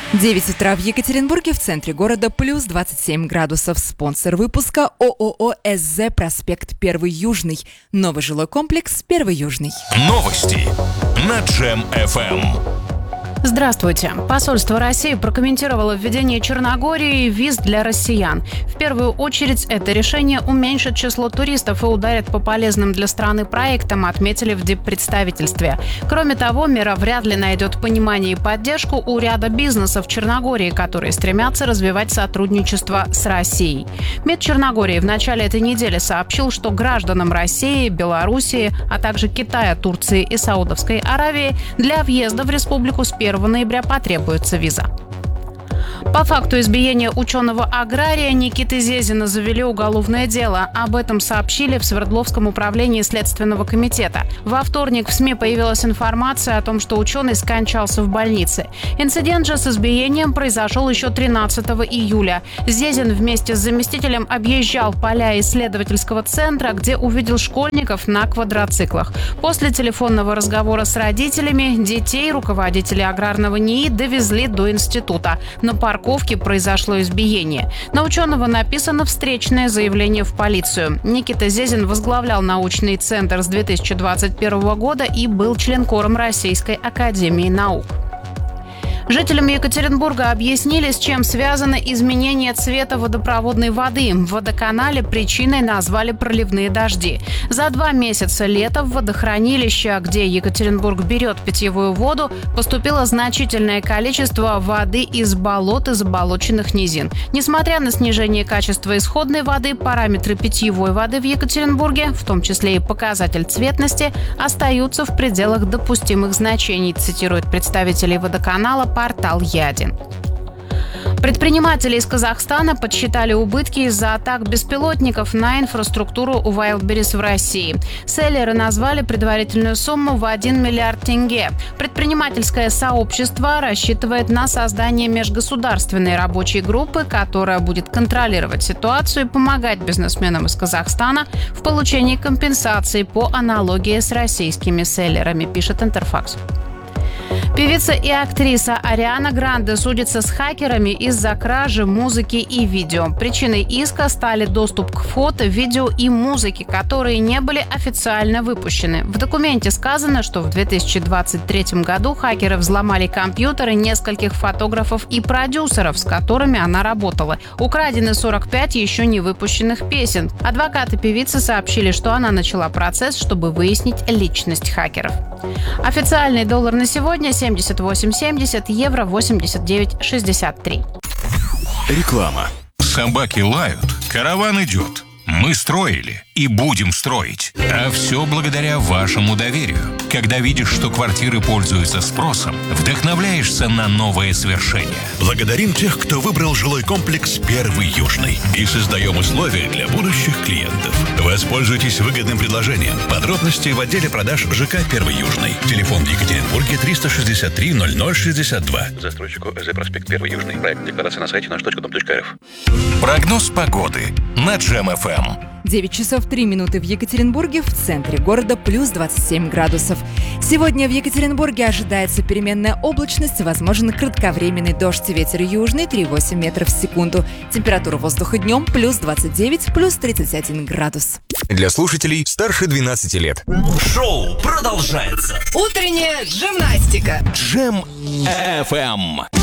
9 утра в Екатеринбурге, в центре города, плюс 27 градусов. Спонсор выпуска ООО СЗ «Проспект 1 Южный». Новый жилой комплекс 1 Южный. Новости на Джем FM. Здравствуйте. Посольство России прокомментировало введение Черногории виз для россиян. В первую очередь, это решение уменьшит число туристов и ударит по полезным для страны проектам, отметили в диппредставительстве. Кроме того, мера вряд ли найдет понимание и поддержку у ряда бизнесов Черногории, которые стремятся развивать сотрудничество с Россией. МИД Черногории в начале этой недели сообщил, что гражданам России, Белоруссии, а также Китая, Турции и Саудовской Аравии для въезда в республику с 1 ноября потребуется виза. По факту избиения ученого-агрария Никиты Зезина завели уголовное дело. Об этом сообщили в Свердловском управлении Следственного комитета. Во вторник в СМИ появилась информация о том, что ученый скончался в больнице. Инцидент же с избиением произошел еще 13 июля. Зезин вместе с заместителем объезжал поля исследовательского центра, где увидел школьников на квадроциклах. После телефонного разговора с родителями детей руководители аграрного НИИ довезли до института. На парковке произошло избиение. На ученого написано встречное заявление в полицию. Никита Зезин возглавлял научный центр с 2021 года и был членкором Российской академии наук. Жителям Екатеринбурга объяснили, с чем связано изменение цвета водопроводной воды. В водоканале причиной назвали проливные дожди. За 2 месяца лета в водохранилище, где Екатеринбург берет питьевую воду, поступило значительное количество воды из болот и заболоченных низин. Несмотря на снижение качества исходной воды, параметры питьевой воды в Екатеринбурге, в том числе и показатель цветности, остаются в пределах допустимых значений, цитирует представителей водоканала портал Ядин. Предприниматели из Казахстана подсчитали убытки из-за атак беспилотников на инфраструктуру у Wildberries в России. Селлеры назвали предварительную сумму в 1 миллиард тенге. Предпринимательское сообщество рассчитывает на создание межгосударственной рабочей группы, которая будет контролировать ситуацию и помогать бизнесменам из Казахстана в получении компенсации по аналогии с российскими селлерами, пишет Интерфакс. Певица и актриса Ариана Гранде судится с хакерами из-за кражи музыки и видео. Причиной иска стали доступ к фото, видео и музыке, которые не были официально выпущены. В документе сказано, что в 2023 году хакеры взломали компьютеры нескольких фотографов и продюсеров, с которыми она работала. Украдены 45 еще не выпущенных песен. Адвокаты певицы сообщили, что она начала процесс, чтобы выяснить личность хакеров. Официальный доллар на сегодня 78.70, евро 89.63. Реклама. Собаки лают, караван идет. Мы строили и будем строить. А все благодаря вашему доверию. Когда видишь, что квартиры пользуются спросом, вдохновляешься на новые свершения. Благодарим тех, кто выбрал жилой комплекс 1 Южный. И создаем условия для будущих клиентов. Воспользуйтесь выгодным предложением. Подробности в отделе продаж ЖК 1 Южный. Телефон в Екатеринбурге 363 0062. Застройщику ЭЗ «Проспект 1 Южный». Проект декларации на сайте наш.дом.рф. Прогноз погоды на Джем FM. 9 часов 3 минуты в Екатеринбурге, в центре города, плюс 27 градусов. Сегодня в Екатеринбурге ожидается переменная облачность, возможен кратковременный дождь, ветер южный 3,8 метров в секунду. Температура воздуха днем плюс 29, плюс 31 градус. Для слушателей старше 12 лет. Шоу продолжается. Утренняя гимнастика. Джем FM.